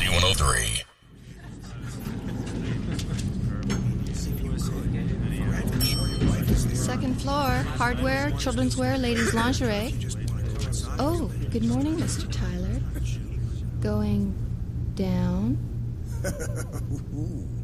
Z103. Second floor, hardware, children's wear, ladies' lingerie. Oh, good morning, Mr. Tyler. Going down?